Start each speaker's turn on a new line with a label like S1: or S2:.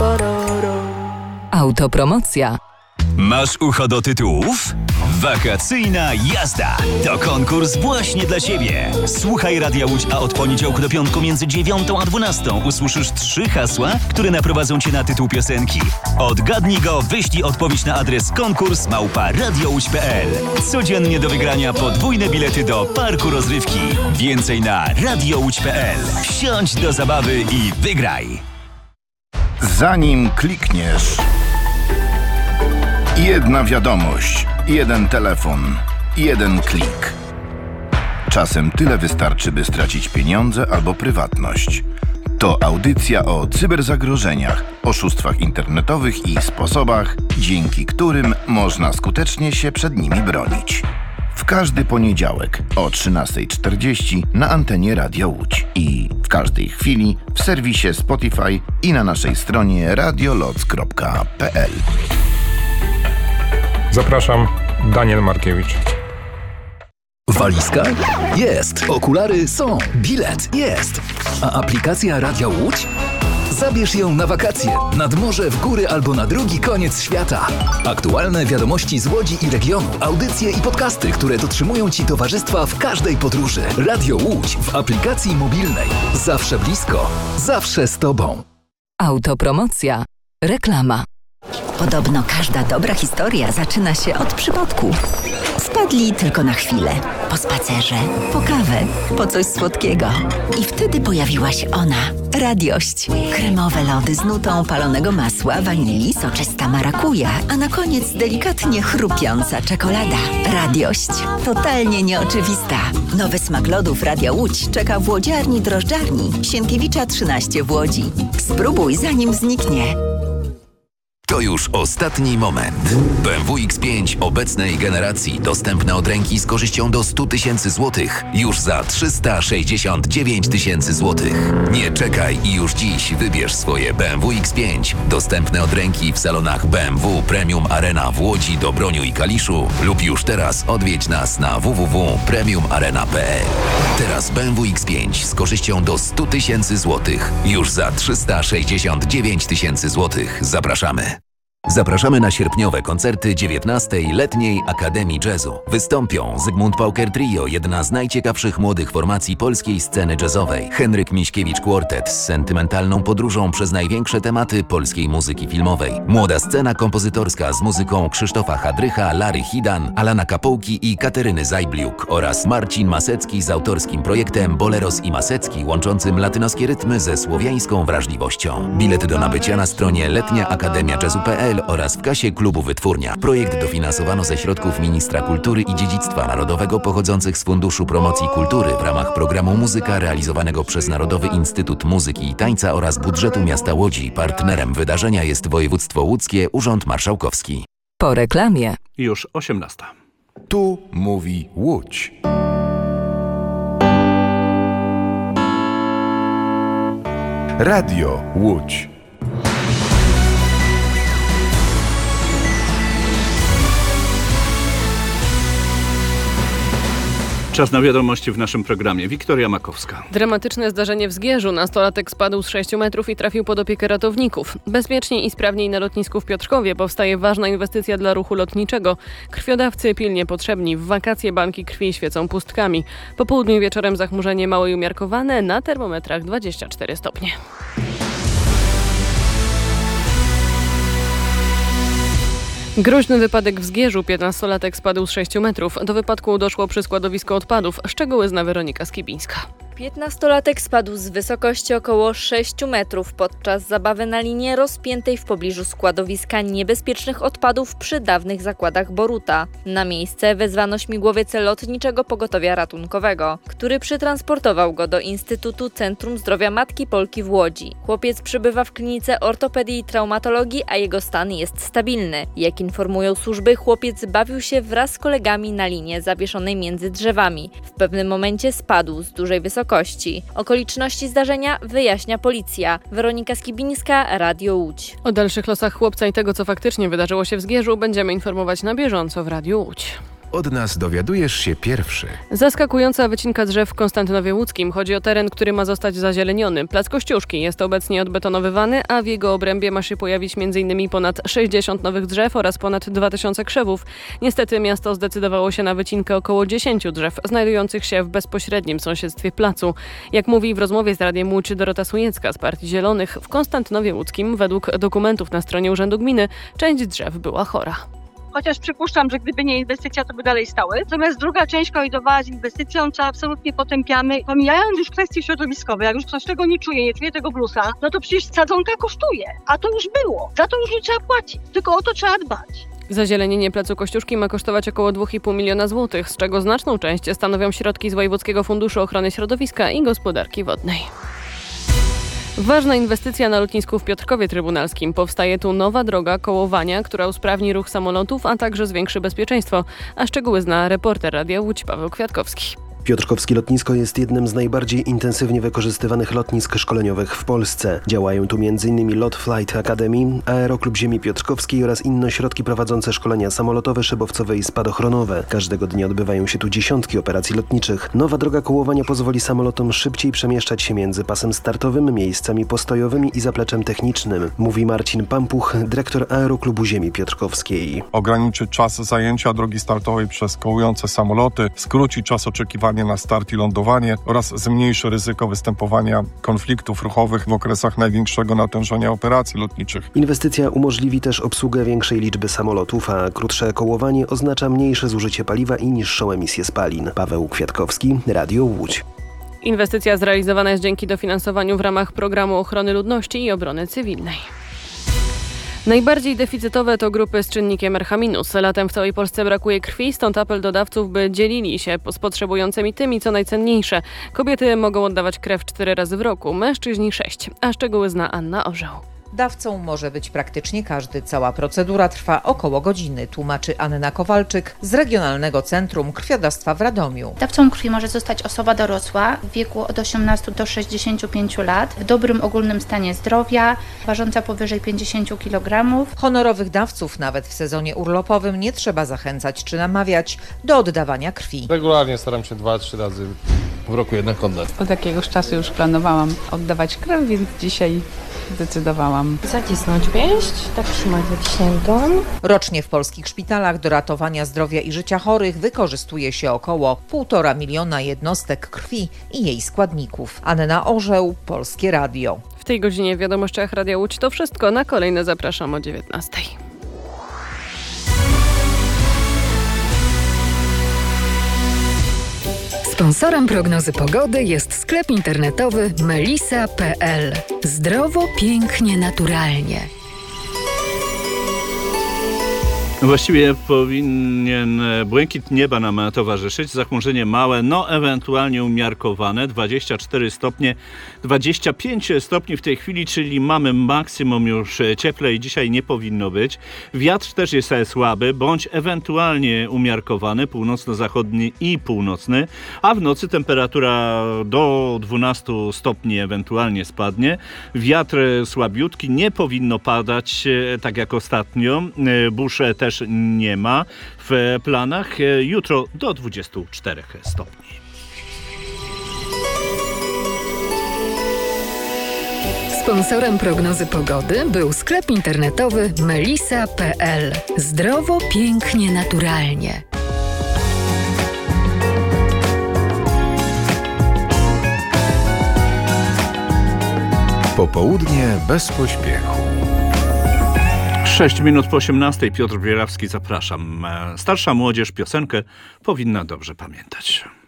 S1: Autopromocja.
S2: Masz ucho do tytułów? Wakacyjna jazda to konkurs właśnie dla Ciebie. Słuchaj Radia Łódź, a od poniedziałku do piątku między 9 a 12 usłyszysz 3 hasła, które naprowadzą Cię na tytuł piosenki. Odgadnij go, wyślij odpowiedź na adres konkurs@radiołódź.pl. Codziennie do wygrania podwójne bilety do parku rozrywki. Więcej na radiołódź.pl. Wsiądź do zabawy i wygraj.
S3: Zanim klikniesz... Jedna wiadomość, jeden telefon, jeden klik. Czasem tyle wystarczy, by stracić pieniądze albo prywatność. To audycja o cyberzagrożeniach, oszustwach internetowych i sposobach, dzięki którym można skutecznie się przed nimi bronić. W każdy poniedziałek o 13:40 na antenie Radia Łódź i w każdej chwili w serwisie Spotify i na naszej stronie radioloc.pl.
S4: Zapraszam, Daniel Markiewicz.
S5: Walizka? Jest. Okulary są. Bilet? Jest. A aplikacja Radia Łódź? Zabierz ją na wakacje, nad morze, w góry albo na drugi koniec świata. Aktualne wiadomości z Łodzi i regionu, audycje i podcasty, które dotrzymują Ci towarzystwa w każdej podróży. Radio Łódź w aplikacji mobilnej. Zawsze blisko, zawsze z Tobą.
S1: Autopromocja. Reklama.
S6: Podobno każda dobra historia zaczyna się od przypadku. Wpadli tylko na chwilę. Po spacerze, po kawę, po coś słodkiego. I wtedy pojawiła się ona. Radiość. Kremowe lody z nutą palonego masła, wanilii, soczysta marakuja, a na koniec delikatnie chrupiąca czekolada. Radiość. Totalnie nieoczywista. Nowy smak lodów Radia Łódź czeka w łodziarni drożdżarni Sienkiewicza 13 w Łodzi. Spróbuj zanim zniknie.
S5: To już ostatni moment. BMW X5 obecnej generacji dostępne od ręki z korzyścią do 100 000 złotych już za 369 000 złotych. Nie czekaj i już dziś wybierz swoje BMW X5 dostępne od ręki w salonach BMW Premium Arena w Łodzi, Dobroniu i Kaliszu lub już teraz odwiedź nas na www.premiumarena.pl. Teraz BMW X5 z korzyścią do 100 000 złotych już za 369 000 złotych. Zapraszamy. Zapraszamy na sierpniowe koncerty 19. Letniej Akademii Jazzu. Wystąpią Zygmunt Pauker Trio, jedna z najciekawszych młodych formacji polskiej sceny jazzowej. Henryk Miśkiewicz Quartet z sentymentalną podróżą przez największe tematy polskiej muzyki filmowej. Młoda scena kompozytorska z muzyką Krzysztofa Hadrycha, Lary Hidan, Alana Kapołki i Kateryny Zajbliuk oraz Marcin Masecki z autorskim projektem Boleros i Masecki, łączącym latynoskie rytmy ze słowiańską wrażliwością. Bilety do nabycia na stronie letniaakademiajazzu.pl oraz w kasie klubu Wytwórnia. Projekt dofinansowano ze środków Ministra Kultury i Dziedzictwa Narodowego pochodzących z Funduszu Promocji Kultury w ramach programu Muzyka realizowanego przez Narodowy Instytut Muzyki i Tańca oraz budżetu miasta Łodzi. Partnerem wydarzenia jest Województwo Łódzkie, Urząd Marszałkowski.
S1: Po reklamie.
S7: Już 18.
S3: Tu mówi Łódź. Radio Łódź.
S7: Czas na wiadomości w naszym programie. Wiktoria Makowska.
S8: Dramatyczne zdarzenie w Zgierzu. Nastolatek spadł z 6 metrów i trafił pod opiekę ratowników. Bezpieczniej i sprawniej na lotnisku w Piotrkowie powstaje ważna inwestycja dla ruchu lotniczego. Krwiodawcy pilnie potrzebni. W wakacje banki krwi świecą pustkami. Po południu i wieczorem zachmurzenie małe i umiarkowane. Na termometrach 24 stopnie. Groźny wypadek w Zgierzu. 15-latek spadł z 6 metrów. Do wypadku doszło przy składowisku odpadów. Szczegóły zna Weronika Skibińska.
S9: 15-latek spadł z wysokości około 6 metrów podczas zabawy na linie rozpiętej w pobliżu składowiska niebezpiecznych odpadów przy dawnych zakładach Boruta. Na miejsce wezwano śmigłowiec lotniczego pogotowia ratunkowego, który przetransportował go do Instytutu Centrum Zdrowia Matki Polki w Łodzi. Chłopiec przebywa w klinice ortopedii i traumatologii, a jego stan jest stabilny. Jak informują służby, chłopiec bawił się wraz z kolegami na linie zawieszonej między drzewami. W pewnym momencie spadł z dużej wysokości. Okoliczności zdarzenia wyjaśnia policja. Weronika Skibińska, Radio Łódź.
S8: O dalszych losach chłopca i tego, co faktycznie wydarzyło się w Zgierzu, będziemy informować na bieżąco w Radiu Łódź.
S10: od nas dowiadujesz się pierwszy.
S8: Zaskakująca wycinka drzew w Konstantynowie Łódzkim. Chodzi o teren, który ma zostać zazieleniony. Plac Kościuszki jest obecnie odbetonowywany, a w jego obrębie ma się pojawić m.in. ponad 60 nowych drzew oraz ponad 2000 krzewów. Niestety miasto zdecydowało się na wycinkę około 10 drzew, znajdujących się w bezpośrednim sąsiedztwie placu. Jak mówi w rozmowie z Radiem Łódź Dorota Sujecka z Partii Zielonych, w Konstantynowie Łódzkim według dokumentów na stronie Urzędu Gminy część drzew była chora.
S11: Chociaż przypuszczam, że gdyby nie inwestycja, to by dalej stały. Natomiast druga część koridowała z inwestycją, co absolutnie potępiamy. Pomijając już kwestie środowiskowe, jak już ktoś tego nie czuje tego plusa, no to przecież sadzonka kosztuje. A to już było. Za to już nie trzeba płacić. Tylko o to trzeba dbać.
S8: Zazielenienie placu Kościuszki ma kosztować około 2,5 miliona złotych, z czego znaczną część stanowią środki z Wojewódzkiego Funduszu Ochrony Środowiska i Gospodarki Wodnej. Ważna inwestycja na lotnisku w Piotrkowie Trybunalskim. Powstaje tu nowa droga kołowania, która usprawni ruch samolotów, a także zwiększy bezpieczeństwo. A szczegóły zna reporter Radia Łódź Paweł Kwiatkowski.
S12: Piotrkowskie lotnisko jest jednym z najbardziej intensywnie wykorzystywanych lotnisk szkoleniowych w Polsce. Działają tu m.in. LOT Flight Academy, Aeroklub Ziemi Piotrkowskiej oraz inne ośrodki prowadzące szkolenia samolotowe, szybowcowe i spadochronowe. Każdego dnia odbywają się tu dziesiątki operacji lotniczych. Nowa droga kołowania pozwoli samolotom szybciej przemieszczać się między pasem startowym, miejscami postojowymi i zapleczem technicznym, mówi Marcin Pampuch, dyrektor Aeroklubu Ziemi Piotrkowskiej.
S4: Ograniczy czas zajęcia drogi startowej przez kołujące samoloty, skróci czas oczekiwania na start i lądowanie oraz zmniejszy ryzyko występowania konfliktów ruchowych w okresach największego natężenia operacji lotniczych.
S12: Inwestycja umożliwi też obsługę większej liczby samolotów, a krótsze kołowanie oznacza mniejsze zużycie paliwa i niższą emisję spalin. Paweł Kwiatkowski, Radio Łódź.
S8: Inwestycja zrealizowana jest dzięki dofinansowaniu w ramach Programu Ochrony Ludności i Obrony Cywilnej. Najbardziej deficytowe to grupy z czynnikiem RH-. Latem w całej Polsce brakuje krwi, stąd apel do dawców, by dzielili się z potrzebującymi tymi, co najcenniejsze. Kobiety mogą oddawać krew 4 razy w roku, mężczyźni 6. A szczegóły zna Anna Orzeł.
S13: Dawcą może być praktycznie każdy. Cała procedura trwa około godziny, tłumaczy Anna Kowalczyk z Regionalnego Centrum Krwiodawstwa w Radomiu.
S14: Dawcą krwi może zostać osoba dorosła w wieku od 18 do 65 lat, w dobrym ogólnym stanie zdrowia, ważąca powyżej 50 kg.
S13: Honorowych dawców nawet w sezonie urlopowym nie trzeba zachęcać czy namawiać do oddawania krwi.
S15: Regularnie staram się 2-3 razy w roku jednak oddać.
S16: Od jakiegoś czasu już planowałam oddawać krew, więc dzisiaj zdecydowałam.
S17: Zacisnąć pięść, tak trzymać zaciśniętą.
S13: Rocznie w polskich szpitalach do ratowania zdrowia i życia chorych wykorzystuje się około 1,5 miliona jednostek krwi i jej składników. Anna Orzeł, Polskie Radio.
S8: W tej godzinie w Wiadomościach Radia Łódź to wszystko. Na kolejne zapraszam o 19:00.
S1: Sponsorem prognozy pogody jest sklep internetowy melisa.pl. Zdrowo, pięknie, naturalnie.
S7: Właściwie powinien błękit nieba nam towarzyszyć, zachmurzenie małe, ewentualnie umiarkowane, 24 stopnie, 25 stopni w tej chwili, czyli mamy maksimum już cieplej, dzisiaj nie powinno być. Wiatr też jest słaby, bądź ewentualnie umiarkowany, północno-zachodni i północny, a w nocy temperatura do 12 stopni ewentualnie spadnie. Wiatr słabiutki, nie powinno padać tak jak ostatnio, burz też nie ma w planach. Jutro do 24 stopni.
S1: Sponsorem prognozy pogody był sklep internetowy melisa.pl. Zdrowo, pięknie, naturalnie.
S10: Popołudnie bez pośpiechu.
S7: 6 minut po 18:00. Piotr Bierawski, zapraszam. Starsza młodzież piosenkę powinna dobrze pamiętać.